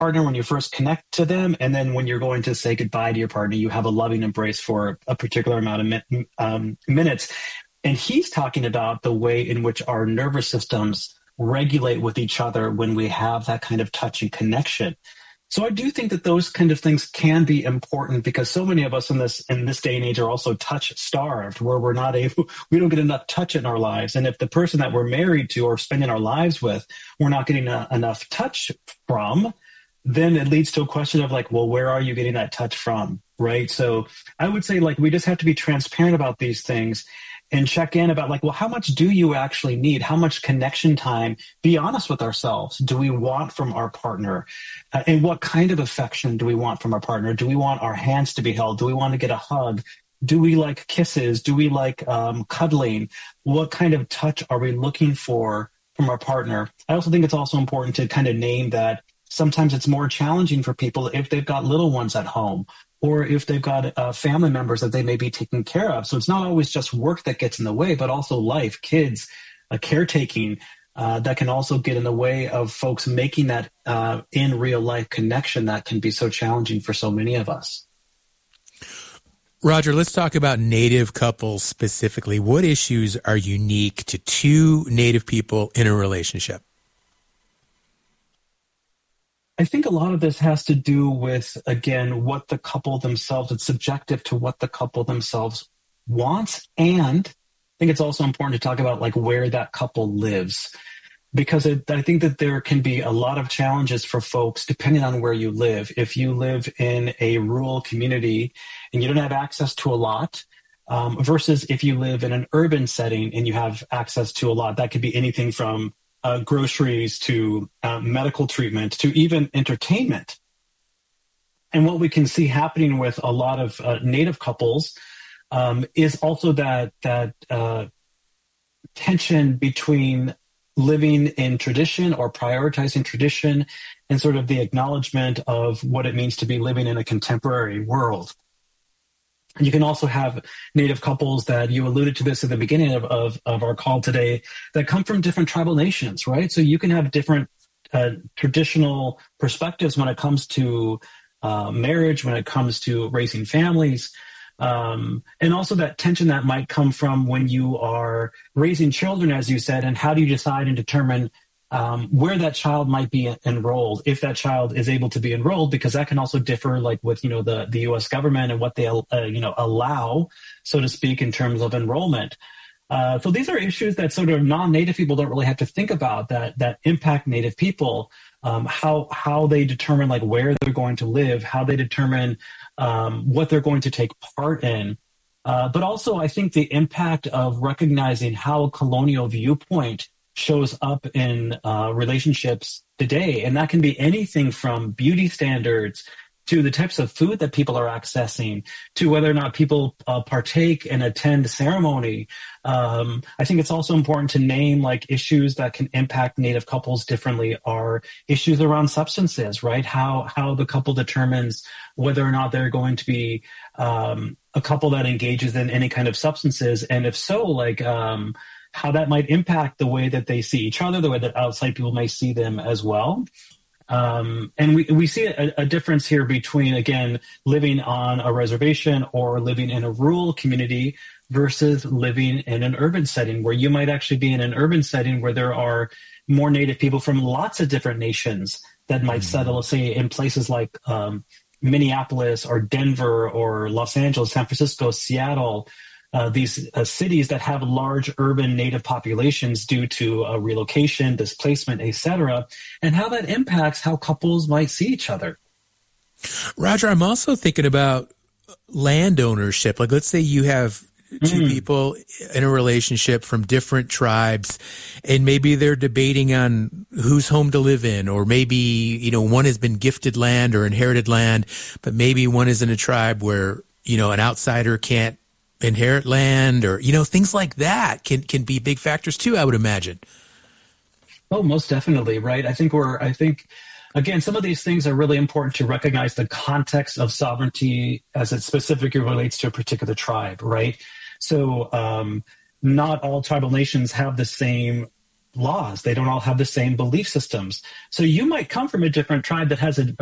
partner when you first connect to them, and then when you're going to say goodbye to your partner, you have a loving embrace for a particular amount of minutes. And he's talking about the way in which our nervous systems regulate with each other when we have that kind of touch and connection. So I do think that those kind of things can be important, because so many of us in this day and age are also touch starved, where we don't get enough touch in our lives. And if the person that we're married to or spending our lives with, we're not getting enough touch from, then it leads to a question of like, well, where are you getting that touch from? Right. So I would say like, we just have to be transparent about these things and check in about like, well, how much do you actually need? How much connection time? Be honest with ourselves. Do we want from our partner? And what kind of affection do we want from our partner? Do we want our hands to be held? Do we want to get a hug? Do we like kisses? Do we like cuddling? What kind of touch are we looking for from our partner? I also think it's also important to kind of name that sometimes it's more challenging for people if they've got little ones at home, or if they've got family members that they may be taking care of. So it's not always just work that gets in the way, but also life, kids, caretaking that can also get in the way of folks making that in real life connection that can be so challenging for so many of us. Roger, let's talk about Native couples specifically. What issues are unique to two Native people in a relationship? I think a lot of this has to do with, again, what the couple themselves, it's subjective to what the couple themselves wants. And I think it's also important to talk about like where that couple lives, because I think that there can be a lot of challenges for folks depending on where you live. If you live in a rural community and you don't have access to a lot, versus if you live in an urban setting and you have access to a lot, that could be anything from groceries to medical treatment to even entertainment. And what we can see happening with a lot of Native couples is also that tension between living in tradition or prioritizing tradition and sort of the acknowledgement of what it means to be living in a contemporary world. You can also have Native couples that you alluded to this at the beginning of our call today that come from different tribal nations, right? So you can have different traditional perspectives when it comes to marriage, when it comes to raising families, and also that tension that might come from when you are raising children, as you said, and how do you decide and determine where that child might be enrolled, if that child is able to be enrolled, because that can also differ like with, the U.S. government and what they, allow, so to speak, in terms of enrollment. So these are issues that sort of non-Native people don't really have to think about that impact Native people, how they determine like where they're going to live, how they determine what they're going to take part in. But also I think the impact of recognizing how a colonial viewpoint shows up in relationships today. And that can be anything from beauty standards to the types of food that people are accessing, to whether or not people partake and attend ceremony. I think it's also important to name like issues that can impact Native couples differently are issues around substances, right? How the couple determines whether or not they're going to be a couple that engages in any kind of substances. And if so, like, how that might impact the way that they see each other, the way that outside people may see them as well. And we see a difference here between, again, living on a reservation or living in a rural community versus living in an urban setting, where you might actually be in an urban setting where there are more Native people from lots of different nations that might settle, say, in places like Minneapolis or Denver or Los Angeles, San Francisco, Seattle, these cities that have large urban Native populations due to relocation, displacement, etc., and how that impacts how couples might see each other. Roger, I'm also thinking about land ownership. Like, let's say you have two people in a relationship from different tribes, and maybe they're debating on whose home to live in, or maybe, one has been gifted land or inherited land, but maybe one is in a tribe where, an outsider can't inherit land, or things like that can be big factors too, I would imagine. Oh, most definitely, right? I think again, some of these things are really important to recognize the context of sovereignty as it specifically relates to a particular tribe, right? So not all tribal nations have the same laws. They don't all have the same belief systems. So you might come from a different tribe that has a